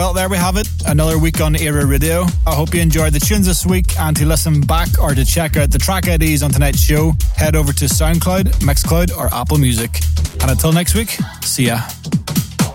Well, there we have it. Another week on Era Radio. I hope you enjoyed the tunes this week, and to listen back or to check out the track IDs on tonight's show, head over to SoundCloud, Mixcloud or Apple Music. And until next week, see ya.